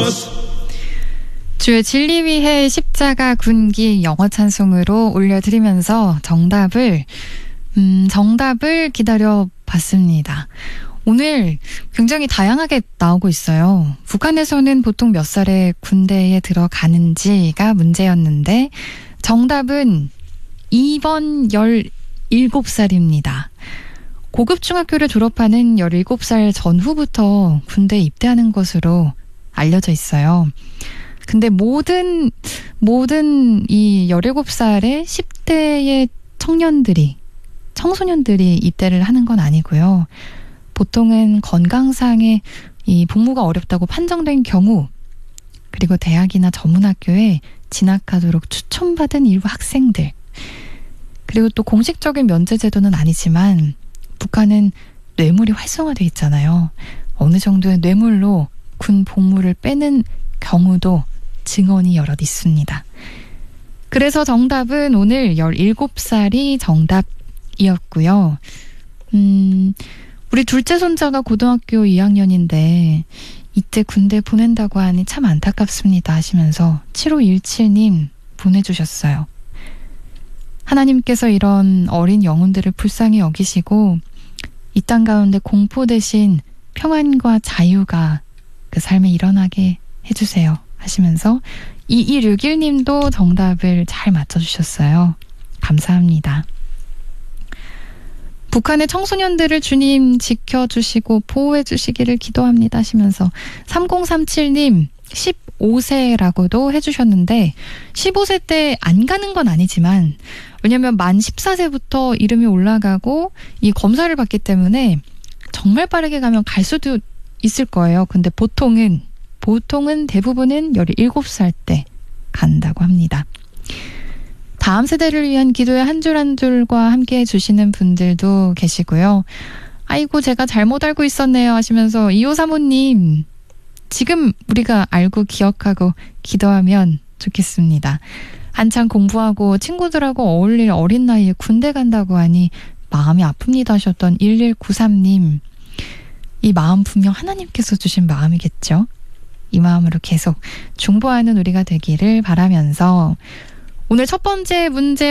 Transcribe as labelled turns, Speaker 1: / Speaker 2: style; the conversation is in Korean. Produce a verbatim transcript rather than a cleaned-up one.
Speaker 1: 주의 진리 위해 십자가 군기 영어 찬송으로 올려드리면서 정답을 음, 정답을 기다려 봤습니다. 오늘 굉장히 다양하게 나오고 있어요. 북한에서는 보통 몇 살에 군대에 들어가는지가 문제였는데 정답은 이 번 열일곱 살입니다. 고급 중학교를 졸업하는 열일곱 살 전후부터 군대에 입대하는 것으로 알려져 있어요. 근데 모든 모든 이 열일곱 살의 십 대의 청년들이 청소년들이 입대를 하는 건 아니고요. 보통은 건강상의 이 복무가 어렵다고 판정된 경우, 그리고 대학이나 전문학교에 진학하도록 추천받은 일부 학생들, 그리고 또 공식적인 면제 제도는 아니지만 북한은 뇌물이 활성화되어 있잖아요. 어느 정도의 뇌물로 군 복무를 빼는 경우도 증언이 여럿 있습니다. 그래서 정답은 오늘 열일곱 살이 정답이었고요. 음... 우리 둘째 손자가 고등학교 이 학년인데 이때 군대 보낸다고 하니 참 안타깝습니다 하시면서 칠오일칠 님 보내주셨어요. 하나님께서 이런 어린 영혼들을 불쌍히 여기시고 이 땅 가운데 공포 대신 평안과 자유가 그 삶에 일어나게 해주세요 하시면서 이이육일 님도 정답을 잘 맞춰주셨어요. 감사합니다. 북한의 청소년들을 주님 지켜주시고 보호해주시기를 기도합니다 하시면서 삼공삼칠 님 십오 세라고도 해주셨는데 십오 세 때 안 가는 건 아니지만 왜냐면 만 열네 세부터 이름이 올라가고 이 검사를 받기 때문에 정말 빠르게 가면 갈 수도 있을 거예요. 근데 보통은 보통은 대부분은 열일곱 살 때 간다고 합니다. 다음 세대를 위한 기도의 한 줄 한 줄과 함께 해주시는 분들도 계시고요. 아이고 제가 잘못 알고 있었네요 하시면서 이오삼오 님 지금 우리가 알고 기억하고 기도하면 좋겠습니다. 한창 공부하고 친구들하고 어울릴 어린 나이에 군대 간다고 하니 마음이 아픕니다 하셨던 일일구삼 님 이 마음 분명 하나님께서 주신 마음이겠죠. 이 마음으로 계속 중보하는 우리가 되기를 바라면서 오늘 첫 번째 문제